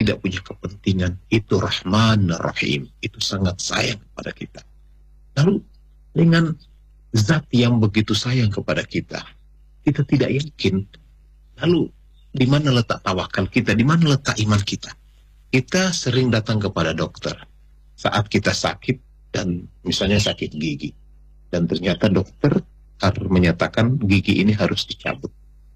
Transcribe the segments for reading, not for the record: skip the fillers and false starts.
tidak punya kepentingan. Itu Rahman Rahim, itu sangat sayang kepada kita. Lalu dengan zat yang begitu sayang kepada kita, kita tidak yakin. Lalu di mana letak tawakal kita? Di mana letak iman kita? Kita sering datang kepada dokter saat kita sakit, dan misalnya sakit gigi, dan ternyata dokter harus menyatakan gigi ini harus dicabut.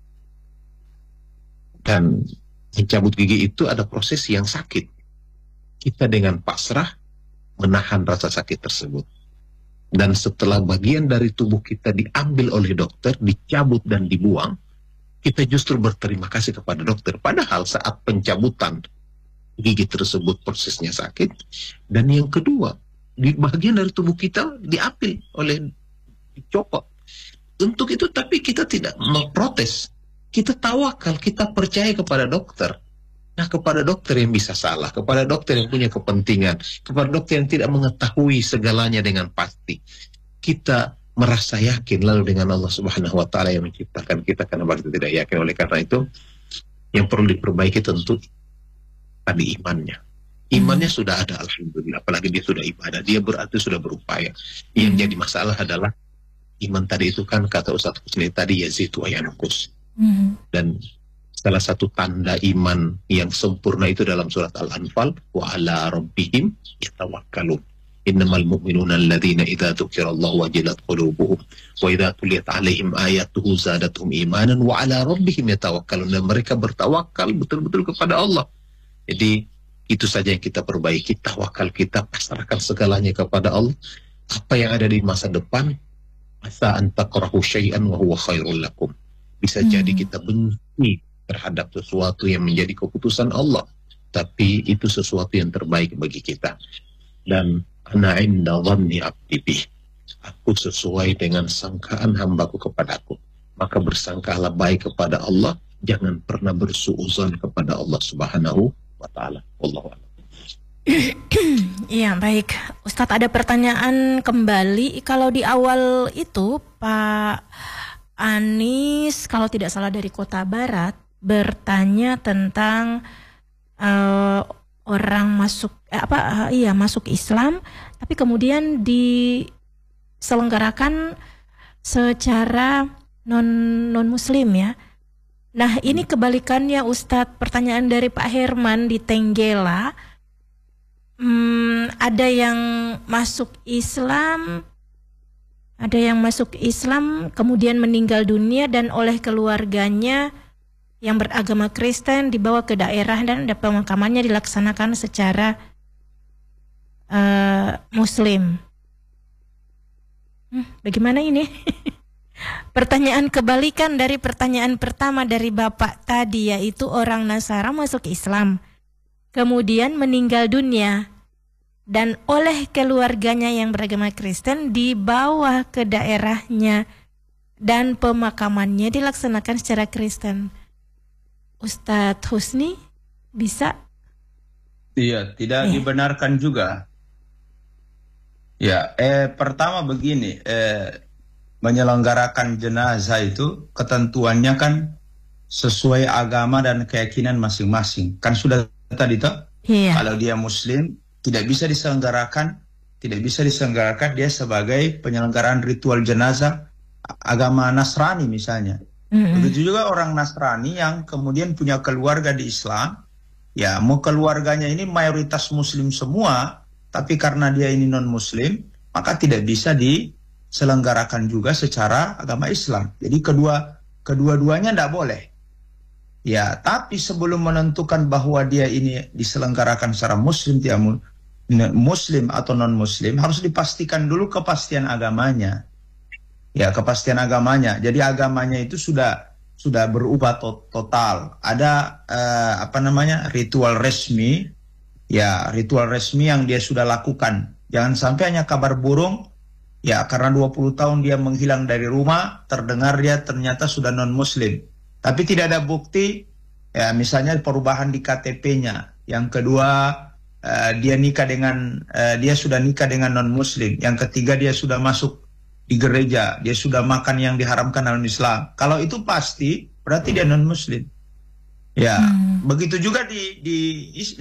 Dan mencabut gigi itu ada proses yang sakit. Kita dengan pasrah menahan rasa sakit tersebut. Dan setelah bagian dari tubuh kita diambil oleh dokter, dicabut dan dibuang, kita justru berterima kasih kepada dokter. Padahal saat pencabutan gigi tersebut prosesnya sakit. Dan yang kedua, di bagian dari tubuh kita diambil oleh, dicopot. Untuk itu tapi kita tidak memprotes. Kita tawakal, kita percaya kepada dokter. Nah, kepada dokter yang bisa salah, kepada dokter yang punya kepentingan, kepada dokter yang tidak mengetahui segalanya dengan pasti. Kita merasa yakin lalu dengan Allah Subhanahu wa Ta'ala yang menciptakan kita, karena kita tidak yakin. Oleh karena itu, yang perlu diperbaiki tentu tadi imannya. Imannya sudah ada, alhamdulillah. Apalagi dia sudah ibadah, dia berarti sudah berupaya. Yang jadi masalah adalah iman tadi itu kan, kata Ustaz Husni tadi, yazidu wa yanqus. Dan salah satu tanda iman yang sempurna itu dalam surat Al-Anfal, wa ala rabbihim yatawakkalun. Innamal mu'minuna alladhina idza dzukirallahu wajilat qulubuhum wa idza tuliyat 'alaihim ayatuhu zadatuhum imanan wa ala rabbihim yatawakkalun. Dan mereka bertawakal betul-betul kepada Allah. Jadi itu saja yang kita perbaiki, tawakal kita, pasrahkan segalanya kepada Allah. Apa yang ada di masa depan, asa an takrahu syai'an wa huwa khairul lakum. Bisa jadi kita benci terhadap sesuatu yang menjadi keputusan Allah, tapi itu sesuatu yang terbaik bagi kita. Dan ana inda dhanni abdi bih, aku sesuai dengan sangkaan hambaku kepadaku. Maka bersangkalah baik kepada Allah, jangan pernah bersuuzon kepada Allah Subhanahu wa Ta'ala. Wallahu a'lam. Iya, baik. Ustadz, ada pertanyaan kembali. Kalau di awal itu Pak Anis, kalau tidak salah dari Kota Barat, bertanya tentang orang masuk masuk Islam, tapi kemudian diselenggarakan secara non Muslim ya. Nah, ini kebalikannya Ustadz. Pertanyaan dari Pak Herman di Tenggela, ada yang masuk Islam. Ada yang masuk Islam kemudian meninggal dunia dan oleh keluarganya yang beragama Kristen dibawa ke daerah dan pemakamannya dilaksanakan secara Muslim. Bagaimana ini? Pertanyaan kebalikan dari pertanyaan pertama dari Bapak tadi, yaitu orang Nasara masuk Islam kemudian meninggal dunia dan oleh keluarganya yang beragama Kristen dibawa ke daerahnya dan pemakamannya dilaksanakan secara Kristen. Ustadz Husni, bisa? Iya, tidak dibenarkan juga. Ya, pertama begini, menyelenggarakan jenazah itu ketentuannya kan sesuai agama dan keyakinan masing-masing. Kan sudah tadi toh? Iya. Kalau dia Muslim, tidak bisa diselenggarakan dia sebagai penyelenggaraan ritual jenazah agama Nasrani misalnya. Begitu juga orang Nasrani yang kemudian punya keluarga di Islam, ya mau keluarganya ini mayoritas Muslim semua, tapi karena dia ini non-Muslim, maka tidak bisa diselenggarakan juga secara agama Islam. Jadi kedua-duanya tidak boleh. Ya, tapi sebelum menentukan bahwa dia ini diselenggarakan secara Muslim, tidak Muslim atau non-Muslim, harus dipastikan dulu kepastian agamanya. Ya, kepastian agamanya. Jadi agamanya itu sudah berubah total. Ada ritual resmi, ya ritual resmi yang dia sudah lakukan. Jangan sampai hanya kabar burung, ya karena 20 tahun dia menghilang dari rumah, terdengar dia ternyata sudah non-Muslim. Tapi tidak ada bukti, ya misalnya perubahan di KTP-nya. Yang kedua, dia sudah nikah dengan non-Muslim. Yang ketiga, dia sudah masuk di gereja, dia sudah makan yang diharamkan dalam Islam. Kalau itu pasti, berarti dia non-Muslim. Ya, begitu juga di